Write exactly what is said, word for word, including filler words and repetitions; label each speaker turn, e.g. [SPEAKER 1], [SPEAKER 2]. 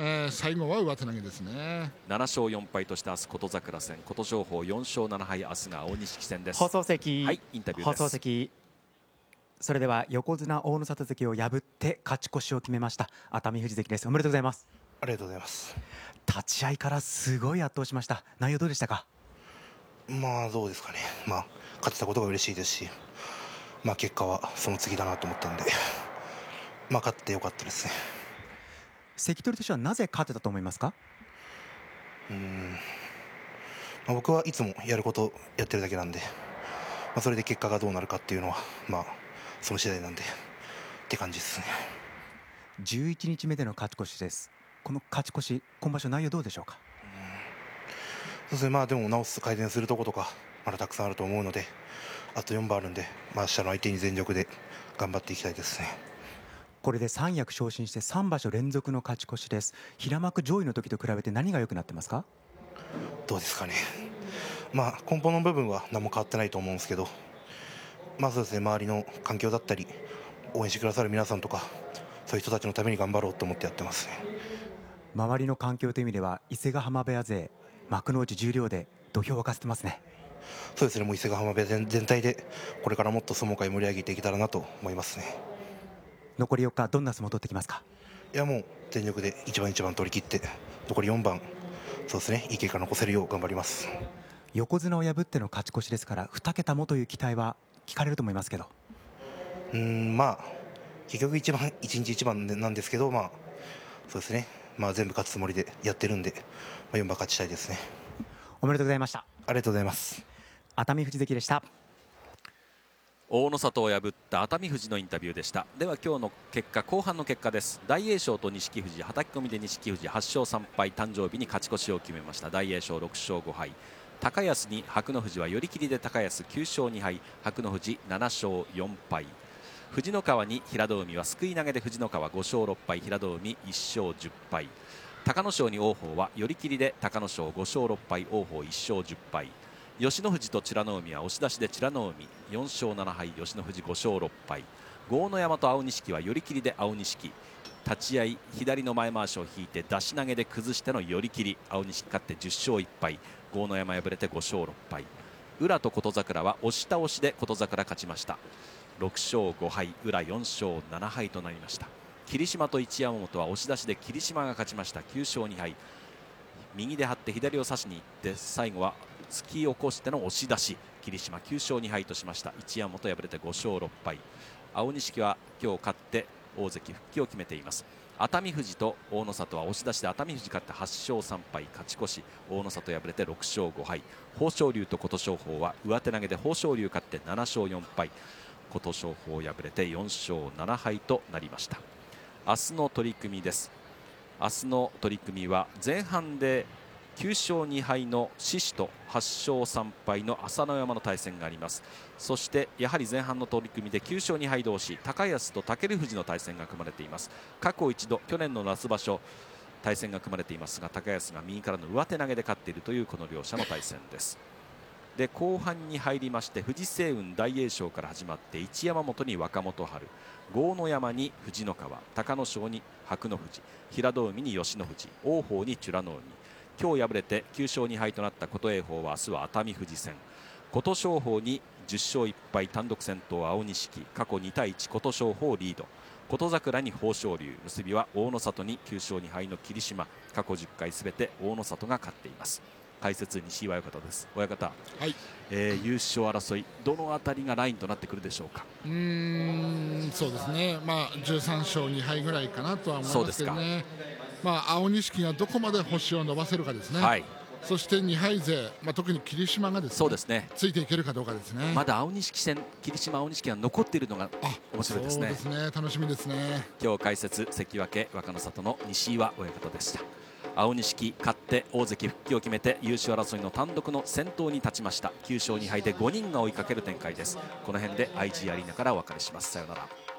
[SPEAKER 1] えー、最後は上手投げですね。
[SPEAKER 2] なな勝よん敗として明日琴櫻戦、琴勝峰よん勝なな敗、明日が青錦戦です。
[SPEAKER 3] 放送席、
[SPEAKER 2] はい、インタビューです。
[SPEAKER 3] 放送席、それでは横綱大野里関を破って勝ち越しを決めました熱海富士関です。おめでとうございます。
[SPEAKER 4] ありがとうございます。
[SPEAKER 3] 立ち合いからすごい圧倒しました。内容どうでしたか？
[SPEAKER 4] まあどうですかね、まあ、勝てたことが嬉しいですし、まあ、結果はその次だなと思ったんで、まあ、勝ってよかったですね。
[SPEAKER 3] 関取としてはなぜ勝てたと思いますか？
[SPEAKER 4] うーん、まあ、僕はいつもやることをやってるだけなんで、まあ、それで結果がどうなるかっていうのは、まあ、その次第なんでって感じですね。
[SPEAKER 3] じゅういちにちめでの勝ち越しです。この勝ち越し、今場所内容どうでしょうか？
[SPEAKER 4] そうですね、まあでも直す改善するとことかまだたくさんあると思うので、あとよんばんあるんで、まあ、下の相手に全力で頑張っていきたいですね。
[SPEAKER 3] これで三役昇進してさん場所連続の勝ち越しです。平幕上位の時と比べて何が良くなってますか？
[SPEAKER 4] どうですかね、まあ、根本の部分は何も変わってないと思うんですけど、まあそうですね、周りの環境だったり応援してくださる皆さんとか、そういう人たちのために頑張ろうと思ってやってますね。
[SPEAKER 3] 周りの環境という意味では伊勢ヶ濱部屋勢、幕内十両で土俵を沸かせてますね。
[SPEAKER 4] そうですね、もう伊勢ヶ濱部屋全全体でこれからもっと相撲界盛り上げていけたらなと思いますね。
[SPEAKER 3] 残りよっか、どんな相撲を取ってきますか？
[SPEAKER 4] いや、もう全力で一番一番取り切って、残りよんばん、そうですね、いい結果残せるよう頑張ります。
[SPEAKER 3] 横綱を破っての勝ち越しですから、に桁もという期待は聞かれると思いますけど。
[SPEAKER 4] うーん、まあ結局一番一日一番なんですけど、まあそうですね、まあ全部勝つつもりでやってるんで、まあ、よんばん勝ちたいですね。
[SPEAKER 3] おめでとうございました。
[SPEAKER 4] ありがとうございます。
[SPEAKER 3] 熱海富士関でした。
[SPEAKER 2] 大野里を破った熱海富士のインタビューでした。では今日の結果、後半の結果です。大栄翔と錦富士、はたき込みで錦富士はち勝さん敗、誕生日に勝ち越しを決めました。大栄翔ろく勝ご敗、高安に白野富士は寄り切りで高安きゅう勝に敗、白野富士なな勝よん敗、藤ノ川に平戸海はすくい投げで藤ノ川ご勝ろっ敗、平戸海いち勝じゅっ敗、隆の勝に王鵬は寄り切りで隆の勝ご勝ろっ敗、王鵬いち勝じゅっ敗、吉野富士と美ノ海は押し出しで美ノ海よん勝なな敗、吉野富士ご勝ろっ敗、豪ノ山と青錦は寄り切りで青錦、立ち合い左の前まわしを引いて出し投げで崩しての寄り切り、青錦勝ってじゅっ勝いっ敗、豪ノ山敗れてご勝ろっ敗、宇良と琴櫻は押し倒しで琴櫻勝ちました。ろく勝ご敗、宇良よん勝なな敗となりました。霧島と一山本は押し出しで霧島が勝ちました。きゅう勝に敗、右で張って左を差しにいって最後は突き起こしての押し出し、霧島きゅう勝に敗としました。一山本敗れてご勝ろっ敗、青錦は今日勝って大関復帰を決めています。熱海富士と大野里は押し出しで熱海富士勝ってはち勝さん敗勝ち越し、大野里敗れてろく勝ご敗、豊昇龍と琴勝峰は上手投げで豊昇龍勝ってなな勝よん敗、琴勝峰敗れてよん勝なな敗となりました。明日の取組です。明日の取組は前半できゅう勝に敗の獅司とはち勝さん敗の朝乃山の対戦があります。そしてやはり前半の取組できゅう勝に敗同士、高安と武富士の対戦が組まれています。過去一度去年の夏場所対戦が組まれていますが、高安が右からの上手投げで勝っているというこの両者の対戦です。で後半に入りまして、藤青雲大栄翔から始まって一山本に若元春、豪ノ山に藤ノ川、隆の勝に白野富士、平戸海に吉野富士、王鵬に美ノ海、今日敗れてきゅう勝に敗となった琴恵光は明日は熱海富士戦、琴勝峰にじゅっ勝いっ敗単独先頭青錦、過去に対いち琴勝峰リード、琴櫻に豊昇龍、結びは大野里にきゅう勝に敗の霧島、過去じゅっ回すべて大野里が勝っています。解説西岩親方です。親方、はい、えー、優勝争いどのあたりがラインとなってくるでしょうか。
[SPEAKER 1] うーん、そうですね、まあ、じゅうさん勝に敗ぐらいかなとは思いますけどね。まあ、青錦がどこまで星を伸ばせるかですね。はい、そしてに敗勢、まあ、特に霧島がですね、そうですね、ついていけるかどうかですね。
[SPEAKER 2] まだ青錦戦、霧島青錦が残っているのが面白いですね。
[SPEAKER 1] そうですね、楽しみですね。
[SPEAKER 2] 今日解説関脇若の里の西岩親方でした。青錦勝って大関復帰を決めて優勝争いの単独の先頭に立ちました。きゅう勝に敗でごにんが追いかける展開です。この辺で アイジー アリーナからお別れします。さようなら。